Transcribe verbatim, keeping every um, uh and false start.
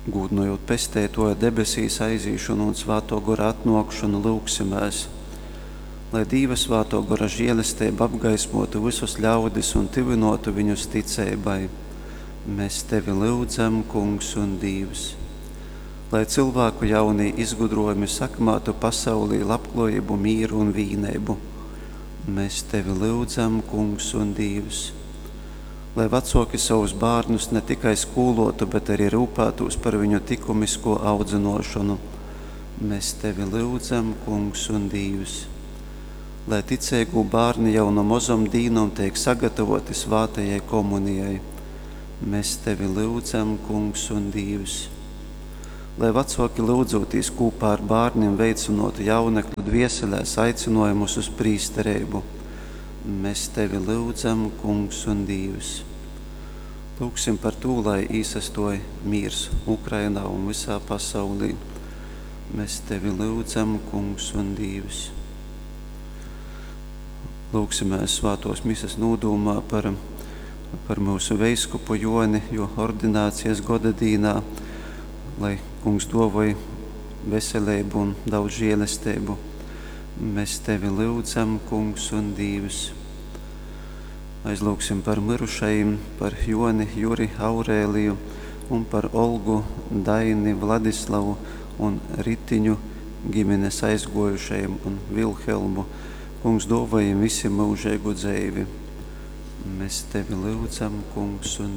Gūdnojot pestētoja debesīs aizīšanu un svāto gora atnokšanu lūksimies, lai Dīva svāto gora žēlastība apgaismotu visus ļaudis un tivinotu viņus ticībai. Mēs tevi lūdzam, Kungs un Dievs. Lai cilvēku jaunie izgudrojumi sakmātu pasaulī labklājību, mīru un vīneibu. Mēs tevi lūdzam, Kungs un Dievs. Lai vecāki savus bērnus ne tikai skolotu, bet arī rūpētos par viņu likumisko audzināšanu. Mēs tevi lūdzam, Kungs un Dievs. Lai ticīgu bērni jau no mazām dīnām tiek sagatavoti svātajai komunijai. Mēs tevi lūdzam, Kungs un Dievs. Lai vecāki lūdzoties kopā ar bērniem veicinotu jaunekļu dvieselēs aicinājumus uz prīsterību. Mēs tevi lūdzam, Kungs un Dievs. Lūksim par to, lai īsastoja mīrs Ukrainā un visā pasaulī. Mēs tevi lūdzam, Kungs un Dievs. Lūksimies svātos misas nodūmā par, par mūsu veiskupu Joni, jo ordinācijas goda dīnā, lai Kungs dovoj veselību un daudz žēlastību. Mēs tevi lūdzam, Kungs un Dievs. Aizlūksim par mirušajiem, par Joni, Juri, Aurēliju un par Olgu, Daini, Vladislavu un Ritiņu ģimenes aizgojušajiem un Vilhelmu. Kungs dovojam visi mūžēgu dzeivi. Mēs tevi lūdzam, Kungs un